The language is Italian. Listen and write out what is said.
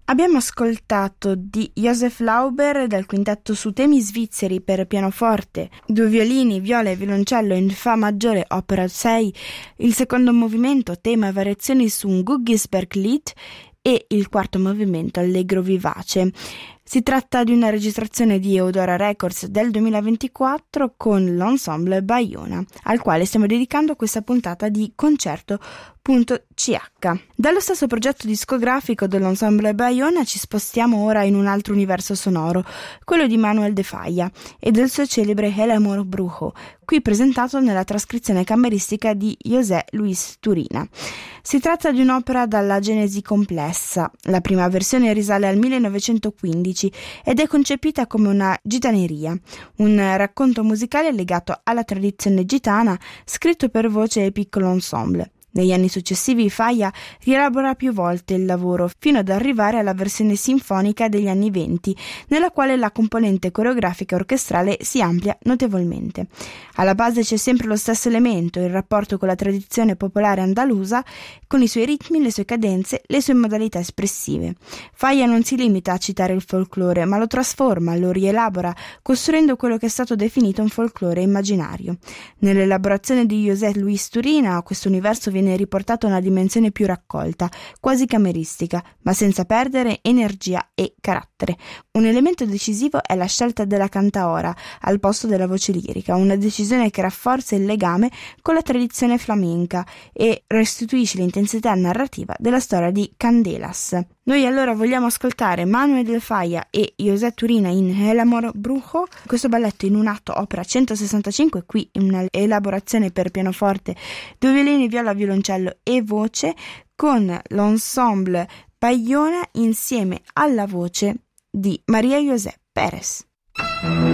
Abbiamo ascoltato di Josef Lauber dal quintetto su temi svizzeri per pianoforte, 2 violini, viola e violoncello in Fa maggiore opera 6, il secondo movimento tema e variazioni su un Guggisberg-Lied e il quarto movimento allegro vivace. Si tratta di una registrazione di Eudora Records del 2024 con l'Ensemble Baiona, al quale stiamo dedicando questa puntata di Concerto.ch. Dallo stesso progetto discografico dell'Ensemble Baiona ci spostiamo ora in un altro universo sonoro, quello di Manuel de Falla e del suo celebre El amor brujo, qui presentato nella trascrizione cameristica di José Luis Turina. Si tratta di un'opera dalla genesi complessa. La prima versione risale al 1915 ed è concepita come una gitaneria, un racconto musicale legato alla tradizione gitana, scritto per voce e piccolo ensemble. Negli anni successivi Falla rielabora più volte il lavoro, fino ad arrivare alla versione sinfonica degli anni '20, nella quale la componente coreografica orchestrale si amplia notevolmente. Alla base c'è sempre lo stesso elemento, il rapporto con la tradizione popolare andalusa, con i suoi ritmi, le sue cadenze, le sue modalità espressive. Falla non si limita a citare il folklore, ma lo trasforma, lo rielabora, costruendo quello che è stato definito un folklore immaginario. Nell'elaborazione di José Luis Turina, questo universo viene riportato a una dimensione più raccolta, quasi cameristica, ma senza perdere energia e carattere. Un elemento decisivo è la scelta della cantaora al posto della voce lirica, una decisione che rafforza il legame con la tradizione flamenca e restituisce l'intensità narrativa della storia di Candelas. Noi allora vogliamo ascoltare Manuel de Falla e José Turina in El amor brujo, questo balletto in un atto, opera 165, qui in una elaborazione per pianoforte, 2 violini, viola, violoncello e voce, con l'Ensemble Baiona insieme alla voce di Maria José Pérez.